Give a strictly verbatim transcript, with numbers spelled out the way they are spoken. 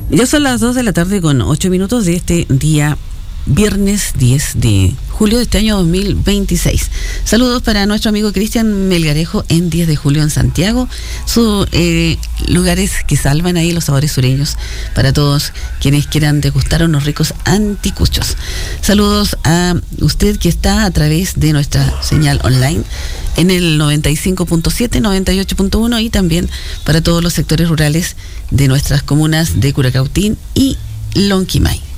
Ya son las dos de la tarde con ocho minutos de este día viernes diez de julio de este año dos mil veintiséis. Saludos para nuestro amigo Cristian Melgarejo en diez de julio en Santiago. Sus eh, lugares que salvan ahí los sabores sureños para todos quienes quieran degustar unos ricos anticuchos. Saludos a usted que está a través de nuestra señal online en el noventa y cinco punto siete, noventa y ocho punto uno y también para todos los sectores rurales de nuestras comunas de Curacautín y Lonquimay.